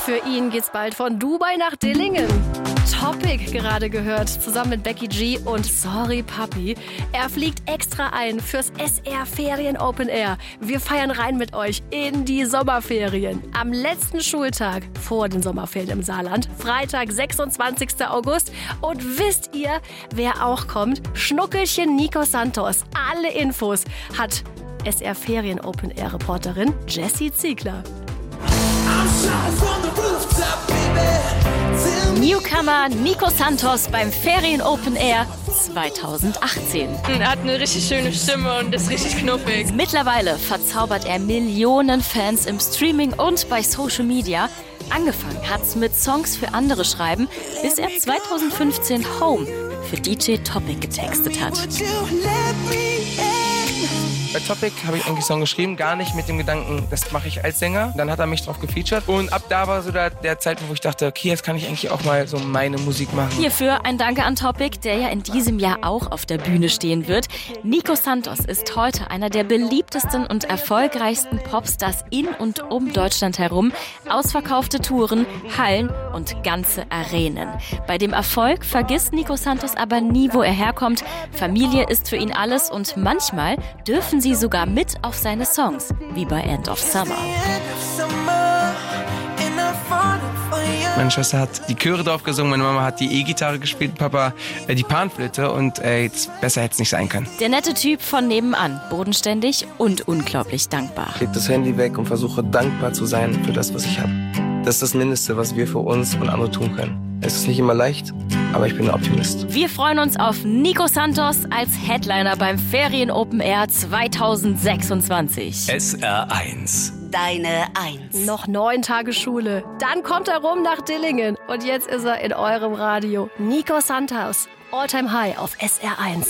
Für ihn geht's bald von Dubai nach Dillingen. Topic gerade gehört, zusammen mit Becky G und Sorry Papi. Er fliegt extra ein fürs SR Ferien Open Air. Wir feiern rein mit euch in die Sommerferien. Am letzten Schultag vor den Sommerferien im Saarland, Freitag, 26. August. Und wisst ihr, wer auch kommt? Schnuckelchen Nico Santos. Alle Infos hat SR Ferien Open Air Reporterin Jessie Ziegler. Newcomer Nico Santos beim Ferien Open Air 2018. Er hat eine richtig schöne Stimme und ist richtig knuffig. Mittlerweile verzaubert er Millionen Fans im Streaming und bei Social Media. Angefangen hat's mit Songs für andere schreiben, bis er 2015 Home für DJ Topic getextet hat. Bei Topic habe ich eigentlich einen Song geschrieben, gar nicht mit dem Gedanken, das mache ich als Sänger. Dann hat er mich drauf gefeatured und ab da war so der Zeitpunkt, wo ich dachte, okay, jetzt kann ich eigentlich auch mal so meine Musik machen. Hierfür ein Danke an Topic, der ja in diesem Jahr auch auf der Bühne stehen wird. Nico Santos ist heute einer der beliebtesten und erfolgreichsten Popstars in und um Deutschland herum. Ausverkaufte Touren, Hallen und ganze Arenen. Bei dem Erfolg vergisst Nico Santos aber nie, wo er herkommt. Familie ist für ihn alles und manchmal dürfen sie sogar mit auf seine Songs, wie bei End of Summer. Meine Schwester hat die Chöre drauf gesungen, meine Mama hat die E-Gitarre gespielt, Papa die Panflöte und jetzt besser hätte es nicht sein können. Der nette Typ von nebenan, bodenständig und unglaublich dankbar. Ich leg das Handy weg und versuche dankbar zu sein für das, was ich habe. Das ist das Mindeste, was wir für uns und andere tun können. Es ist nicht immer leicht, aber ich bin ein Optimist. Wir freuen uns auf Nico Santos als Headliner beim Ferien Open Air 2026. SR1. Deine 1. Noch 9 Tage Schule. Dann kommt er rum nach Dillingen. Und jetzt ist er in eurem Radio. Nico Santos. All Time High auf SR1.